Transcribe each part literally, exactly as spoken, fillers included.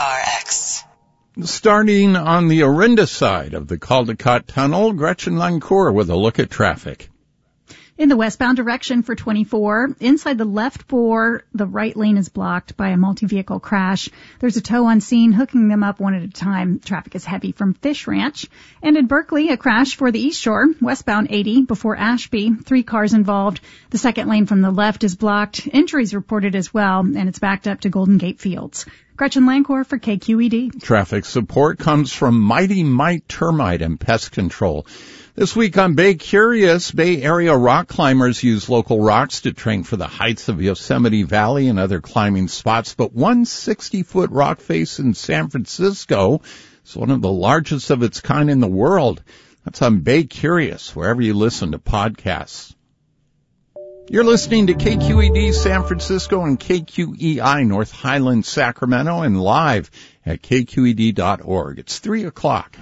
R X. Starting on the Orinda side of the Caldecott Tunnel, Gretchen Lancourt with a look at traffic. In the westbound direction for twenty-four, inside the left bore, the right lane is blocked by a multi-vehicle crash. There's a tow on scene hooking them up one at a time. Traffic is heavy from Fish Ranch. And in Berkeley, a crash for the East Shore, westbound eighty before Ashby. Three cars involved. The second lane from the left is blocked. Injuries reported as well, and it's backed up to Golden Gate Fields. Gretchen Lancourt for K Q E D. Traffic support comes from Mighty Mite Termite and Pest Control. This week on Bay Curious, Bay Area rock climbers use local rocks to train for the heights of Yosemite Valley and other climbing spots. But one sixty-foot rock face in San Francisco is one of the largest of its kind in the world. That's on Bay Curious, wherever you listen to podcasts. You're listening to K Q E D San Francisco and K Q E I North Highland, Sacramento, and live at K Q E D dot org. It's three o'clock.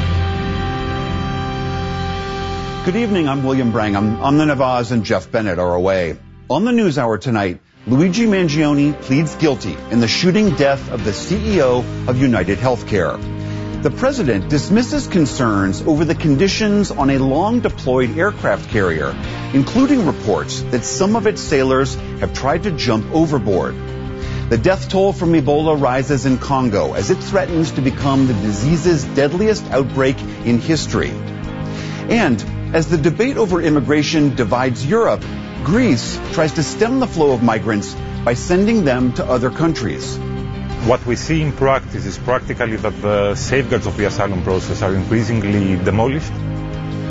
Good evening, I'm William Brangham. Amna Nawaz and Jeff Bennett are away. On the News Hour tonight, Luigi Mangione pleads guilty in the shooting death of the C E O of United Healthcare. The president dismisses concerns over the conditions on a long-deployed aircraft carrier, including reports that some of its sailors have tried to jump overboard. The death toll from Ebola rises in Congo as it threatens to become the disease's deadliest outbreak in history. And as the debate over immigration divides Europe, Greece tries to stem the flow of migrants by sending them to other countries. What we see in practice is practically that the safeguards of the asylum process are increasingly demolished,